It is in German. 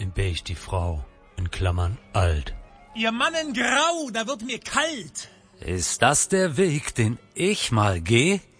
in beige die Frau, in Klammern alt. Ihr Mann in Grau, da wird mir kalt. Ist das der Weg, den ich mal geh?